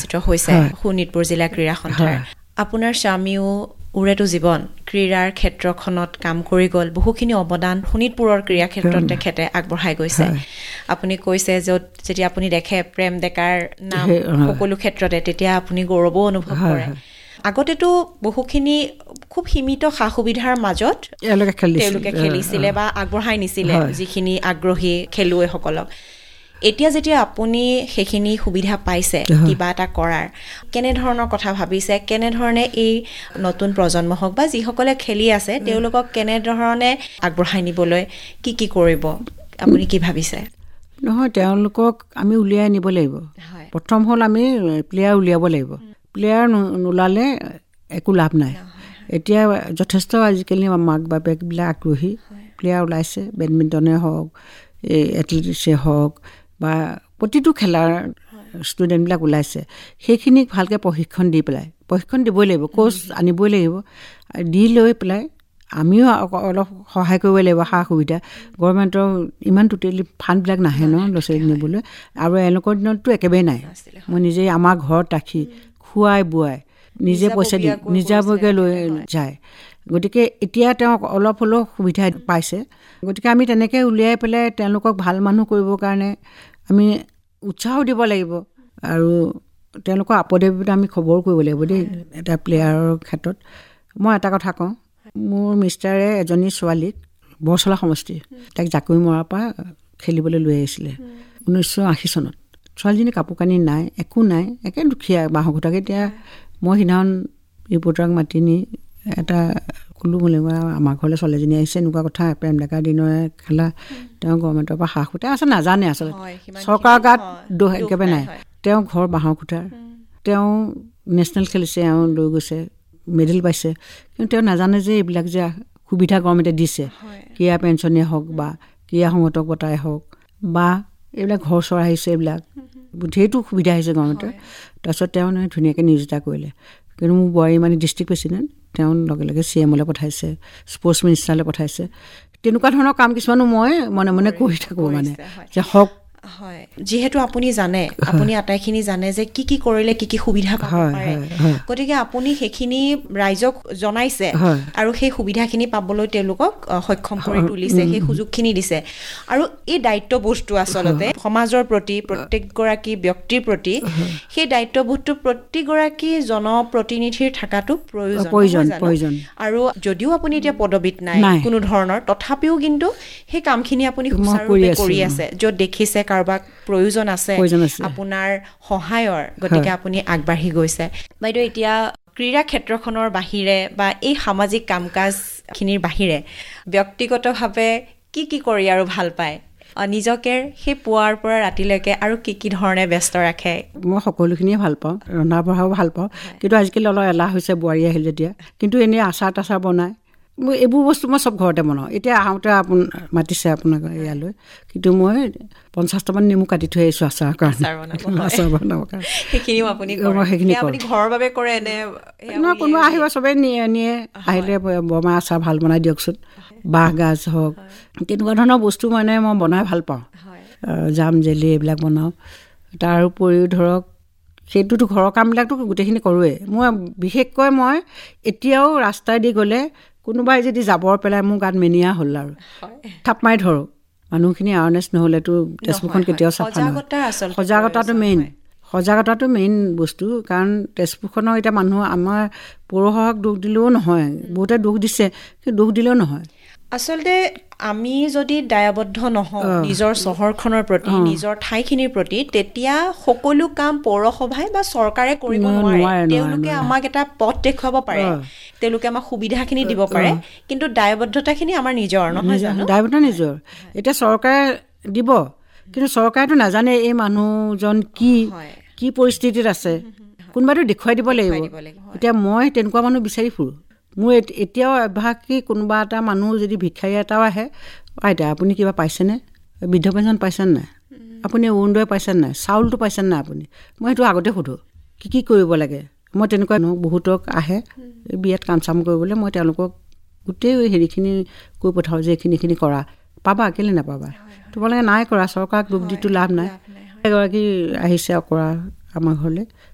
অনুষ্ঠিত হৈছে শোণিতপুৰ জিলা ক্ৰীড়া সন্থাৰ। আপোনাৰ স্বামীও উৰেতো জীৱন ক্ৰীড়াৰ ক্ষেত্ৰখনত কাম কৰি গ'ল, বহুখিনি অৱদান শোণিতপুৰৰ ক্ৰীড়া ক্ষেত্ৰত তেখেতে আগবঢ়াই গৈছে। আপুনি কৈছে য'ত যেতিয়া আপুনি দেখে প্ৰেম ডেকাৰ নাম সকলো ক্ষেত্ৰতে, তেতিয়া আপুনি গৌৰৱো অনুভৱ কৰে। আগতেতো বহুখিনি খুব সীমিত সা সুবিধাৰ মাজত তেওঁলোকে খেলিছিলে বা আগবঢ়াই নিছিলে যিখিনি আগ্ৰহী খেলুৱৈসকলক। এতিয়া যেতিয়া আপুনি সেইখিনি সুবিধা পাইছে কিবা এটা কৰাৰ, কেনেধৰণৰ কথা ভাবিছে, কেনেধৰণে এই নতুন প্ৰজন্ম হওক বা যিসকলে খেলি আছে তেওঁলোকক কেনেধৰণে আগবঢ়াই নিবলৈ কি কৰিব আপুনি কি ভাবিছে? নহয়, তেওঁলোকক আমি উলিয়াই নিব লাগিব। প্ৰথম হ'ল আমি প্লেয়াৰ উলিয়াব লাগিব। প্লেয়াৰ নোলালে একো লাভ নাই। এতিয়া যথেষ্ট আজিকালি মাক বাপেকবিলাক আগ্ৰহী, প্লেয়াৰ ওলাইছে, বেডমিণ্টনে হওক, এই এথলেটিক্সে হওক বা প্ৰতিটো খেলাৰ ষ্টুডেণ্টবিলাক ওলাইছে। সেইখিনিক ভালকৈ প্ৰশিক্ষণ দি পেলাই, প্ৰশিক্ষণ দিবই লাগিব, কোচ আনিবই লাগিব। দি লৈ পেলাই আমিও অলপ সহায় কৰিব লাগিব, সা সুবিধা। গভৰ্ণমেণ্টৰ ইমান টোটেলি ফাণ্ডবিলাক নাহে ন ল'ৰা ছোৱালী নিবলৈ, আৰু এওঁলোকৰ দিনততো একেবাৰে নাই। মই নিজেই আমাৰ ঘৰত ৰাখি খুৱাই বোৱাই নিজে পইচা দি নিজাবকৈ লৈ যায়। গতিকে এতিয়া তেওঁক অলপ হ'লেও সুবিধা পাইছে। গতিকে আমি তেনেকৈ উলিয়াই পেলাই তেওঁলোকক ভাল মানুহ কৰিবৰ কাৰণে আমি উৎসাহো দিব লাগিব, আৰু তেওঁলোকৰ আপদে বিপদে আমি খবৰ কৰিব লাগিব দেই। এটা প্লেয়াৰৰ ক্ষেত্ৰত মই এটা কথা কওঁ, মোৰ মিষ্টাৰে এজনী ছোৱালীক বৰচলা সমষ্টি, তাইক জাকৈ মৰাৰ পৰা খেলিবলৈ লৈ আহিছিলে 1980 চনত। ছোৱালীজনী কাপোৰ কানি নাই, একো নাই, একে দুখীয়া বাঁহঘটাকে। এতিয়া মই সিদিনাখন ৰিপৰ্টাৰক মাতি নি এটা ক'লো, বোলে আমাৰ ঘৰলৈ ছোৱালীজনী আহিছে, এনেকুৱা কথা, প্ৰেম ডেকাৰ দিনৰ খেলা, তেওঁ গভৰ্ণমেণ্টৰ পৰা সা সুবিধা আছে নাজানে, আচলতে চৰকাৰৰ গাত দোষ একেবাৰে নাই। তেওঁ ঘৰ বাঁহৰ খুটাৰ, তেওঁ নেশ্যনেল খেলিছে, তেওঁ লৈ গৈছে, মেডেল পাইছে, কিন্তু তেওঁ নাজানে যে এইবিলাক যে সুবিধা গভৰ্ণমেণ্টে দিছে, ক্ৰীড়া পেঞ্চনেই হওক বা ক্ৰীড়া সংগঠক বঁটাই হওক বা এইবিলাক ঘৰ চৰ আহিছে, এইবিলাক ঢেৰটো সুবিধা আহিছে গভৰ্ণমেণ্টৰ। তাৰপিছত তেওঁ ধুনীয়াকৈ নিয়োজিত কৰিলে। কিন্তু মোৰ বোৱাৰী মানে ডিষ্ট্ৰিক্ট প্ৰেচিডেণ্ট, তেওঁ লগে লগে CMলৈ পঠাইছে, স্পৰ্টছ মিনিষ্টাৰলৈ পঠাইছে। তেনেকুৱা ধৰণৰ কাম কিছুমানো মই মনে মনে কৰি থাকোঁ, মানে যে হওক। হয়, যিহেতু আপুনি জানে, আপুনি আটাইখিনি জানে যে কি কৰিলে কি সুবিধা পাব পাৰে, গতিকে আপুনি সেইখিনি ৰাইজক জনাইছে আৰু সেই সুবিধাখিনি পাবলৈ তেওঁলোকক সক্ষম কৰি তুলিছে, সেই সুযোগখিনি দিছে। আৰু এই দায়িত্ববোধটো আচলতে সমাজৰ প্ৰতি, প্ৰত্যেকগৰাকী ব্যক্তিৰ প্ৰতি, সেই দায়িত্ববোধটো প্ৰতিগৰাকী জনপ্ৰতিনিধিৰ থকাটো প্ৰয়োজন। আৰু যদিও আপুনি এতিয়া পদবীত নাই কোনো ধৰণৰ, তথাপিও কিন্তু সেই কামখিনি আপুনি সুচাৰুৰূপে কৰি আছে। য'ত দেখিছে কাৰোবাক প্ৰয়োজন আছে আপোনাৰ সহায়ৰ, গতিকে আপুনি আগবাঢ়ি গৈছে। বাইদেউ, এতিয়া ক্ৰীড়া ক্ষেত্ৰখনৰ বাহিৰে বা এই সামাজিক কাম কাজখিনিৰ বাহিৰে ব্যক্তিগতভাৱে কি কৰি আৰু ভাল পায়? নিজকে সেই পুৱাৰ পৰা ৰাতিলৈকে আৰু কি ধৰণে ব্যস্ত ৰাখে? মই সকলোখিনিয়ে ভাল পাওঁ, ৰন্ধা বঢ়াও ভাল পাওঁ, কিন্তু আজিকালি অলপ এলাহ হৈছে বোৱাৰী আহিল যেতিয়া। কিন্তু এনেই আচাৰ তাচাৰ বনাই এইবোৰ বস্তু মই চব ঘৰতে বনাওঁ। এতিয়া আহোঁতে মাতিছে আপোনাক ইয়ালৈ, কিন্তু মই 50টামান নেমু কাটি থৈ আহিছোঁ আচাৰৰ কাৰণে, আচাৰ বনাবৰ কাৰণে। সেইখিনিও আপুনি ঘৰৰ বাবে কৰে নে কোনোবা আহিব? চবেই নিয়ে আহিলে, বৰমা আচাৰ ভাল বনাই দিয়কচোন, বাঁহগাজ হওক, তেনেকুৱা ধৰণৰ বস্তু মানে মই বনাই ভাল পাওঁ। জাম জেলি এইবিলাক বনাওঁ। তাৰ উপৰিও ধৰক সেইটোতো ঘৰৰ কামবিলাকতো গোটেইখিনি কৰোঁৱেই। মই বিশেষকৈ মই এতিয়াও ৰাস্তাইদি গ'লে কোনোবাই যদি জাবৰ পেলাই মোৰ গাত মেনিয়া হ'ল আৰু থাপ মাৰি ধৰোঁ। মানুহখিনি এৱাৰনেছ নহ'লেতো তেজপুৰখন কেতিয়াও চাফা নহয়। সজাগতাটো মেইন বস্তু, কাৰণ তেজপুৰখনৰ এতিয়া মানুহ আমাৰ পৌৰসভাক দোষ দিলেও নহয়, বহুতে দোষ দিছে, কিন্তু দোষ দিলেও নহয়। আচলতে আমি যদি দায়বদ্ধ নহওঁ নিজৰ চহৰখনৰ প্ৰতি, নিজৰ ঠাইখিনিৰ প্ৰতি, তেতিয়া সকলো কাম পৌৰসভাই বা চৰকাৰে কৰিব নোৱাৰে। তেওঁলোকে আমাক এটা পথ দেখুৱাব পাৰে, তেওঁলোকে আমাক সুবিধাখিনি দিব পাৰে, কিন্তু দায়বদ্ধতাখিনি আমাৰ নিজৰ নহয় জানো? দায়বদ্ধ নিজৰ। এতিয়া চৰকাৰে দিব, কিন্তু চৰকাৰেতো নাজানে এই মানুহজন কি পৰিস্থিতিত আছে, কোনোবাইতো দেখুৱাই দিব লাগিব। এতিয়া মই তেনেকুৱা মানুহ বিচাৰি ফুৰোঁ। মোৰ এতিয়াও অভ্যাস কি, কোনোবা এটা মানুহ যদি ভিক্ষাৰী এটাও আহে, আইতা আপুনি কিবা পাইছেনে, বৃদ্ধ পেঞ্চন পাইছেনে নাই, আপুনি অৰুণোদয় পাইছেনে নাই, চাউলটো পাইছেনে নাই আপুনি, মই সেইটো আগতে সোধোঁ কি কৰিব লাগে। মই তেনেকুৱা বহুতক আহে বিয়াত কাম চাম কৰিবলৈ, মই তেওঁলোকক গোটেই হেৰিখিনি কৈ পঠাওঁ যে এইখিনি কৰা, পাবা, কেলৈ নাপাবা, তোমালোকে নাই কৰা, চৰকাৰক দুখ দিটো লাভ নাই। এগৰাকী আহিছে অকৰা আমাৰ ঘৰলৈ,